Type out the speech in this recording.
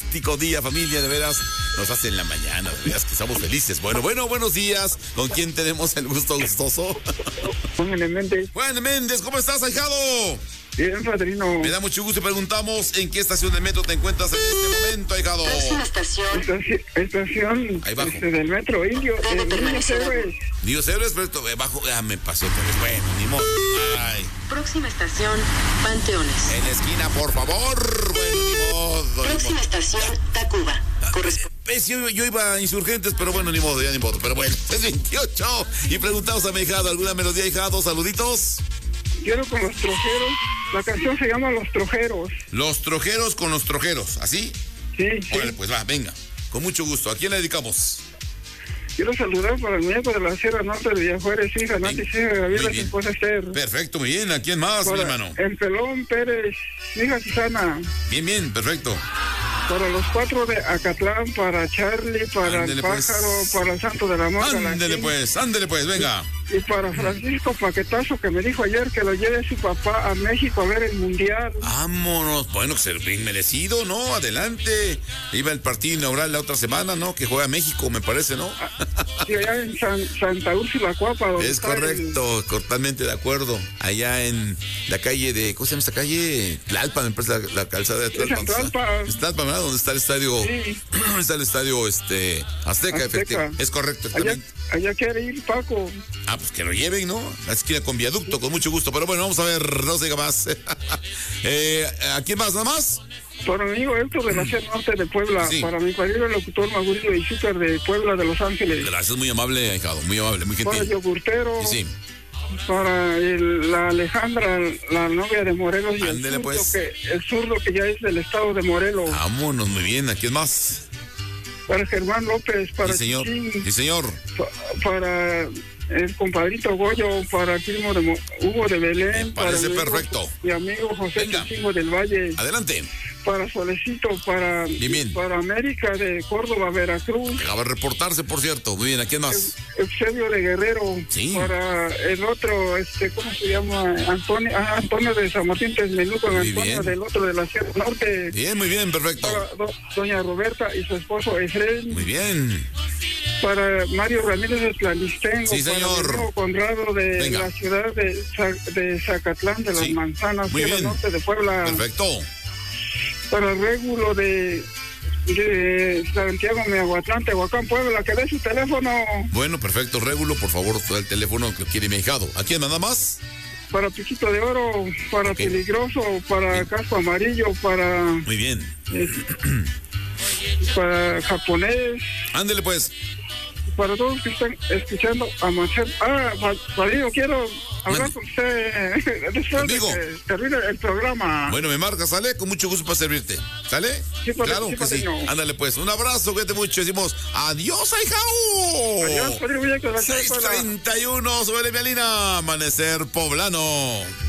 fantástico día, familia, de veras. Nos hace en la mañana, de veras que estamos felices. Bueno, buenos días. ¿Con quién tenemos el gusto gustoso? Juan Méndez. Juan Méndez, ¿cómo estás, ahijado? Bien, padrino. Me da mucho gusto y preguntamos en qué estación de metro te encuentras en este momento, ahijado. Próxima estación. Estación ahí bajo. del metro Indio. Niños Héroes. Niños Héroes, pero bajo. Me pasé otra vez. Bueno, ni modo. Ay. Próxima estación, Panteones. En la esquina, por favor. Bueno, ni modo. Próxima estación, Tacuba. Yo iba a Insurgentes, pero bueno, ni modo, ya ni modo. Pero bueno, es 28. Y preguntamos a mi hijado, ¿alguna melodía, hijado? Saluditos. Quiero con los trojeros. La canción se llama Los Trojeros. Los trojeros con los trojeros, ¿así? Sí. Órale, pues va, venga. Con mucho gusto. ¿A quién le dedicamos? Quiero saludar para el nieto de la Sierra Norte de Villajuárez, hija Nati, hija Gabriela, su esposa Esther. Perfecto, muy bien. ¿A quién más, mi hermano? El Pelón Pérez, hija Susana. Bien, perfecto. Para los 4 de Acatlán, para Charlie, para Ándele, el Pájaro, pues. para el Santo de la Mota. Ándele pues, venga. Y para Francisco Paquetazo, que me dijo ayer que lo lleve su papá a México a ver el Mundial. Vámonos. Bueno, que ser bien merecido, ¿no? Adelante. Iba el partido inaugural la otra semana, ¿no? Que juega México, me parece, ¿no? Sí, allá en Santa Úrsula, Cuapa. Es correcto, totalmente de acuerdo. Allá en la calle de... ¿Cómo se llama esta calle? Tlalpan, me parece la calzada de Tlalpan. Es Tlalpan, ¿verdad? Donde está el estadio... Sí. Está el estadio Azteca, efectivamente. Es correcto, allá quiere ir Paco. Pues que lo lleven, ¿no? La esquina con viaducto, con mucho gusto. Pero bueno, vamos a ver, no se diga más. ¿A quién más, nada más? Para mi amigo Héctor de la Sierra Norte de Puebla. Sí. Para mi cuadrilla el locutor Mauricio Izúcar de Puebla, de Los Ángeles. Gracias, muy amable, ahijado, muy amable, muy gentil. Para Yogurtero. Sí. Para la Alejandra, la novia de Morelos. Y ándele, el zurdo que ya es del estado de Morelos. Vámonos, muy bien. ¿A quién más? Para Germán López, para sí, señor. Chichín, sí, señor. Para el compadrito Goyo, para el primo de Hugo de Belén. Me parece para perfecto. Mi amigo José Chichimbo del Valle. Adelante. Para Solecito, para América de Córdoba, Veracruz. Acaba de reportarse, por cierto. Muy bien, ¿a quién más? Eusebio de Guerrero. Sí. Para el otro, ¿cómo se llama? Antonio de San Martín Texmeluco, Antonio del otro de la Sierra Norte. Bien, muy bien, perfecto. Para doña Roberta y su esposo Efraín. Muy bien. Para Mario Ramírez de Planistengo. Sí, señor. Para el Conrado de la ciudad de Zacatlán de las Manzanas, Sierra Norte de Puebla. Perfecto. Para Régulo de Santiago, Miahuatlán, Tehuacán, Puebla, que dé su teléfono. Bueno, perfecto, Régulo, por favor, el teléfono que quiere mi hijado. ¿A quién nada más? Para Piquito de Oro, para Peligroso, para Casco Amarillo, para... Muy bien. Para Japonés. Ándele pues. Para todos que están escuchando a Marcel. Padrino, quiero hablar con usted después de que termine el programa. Bueno, me marca, ¿sale? Con mucho gusto para servirte. ¿Sale? Sí, claro que sí. Ándale pues, un abrazo, cuídate mucho. Decimos adiós, ahijao. Adiós, padrino. 6:31, sobre Vialina, Amanecer Poblano.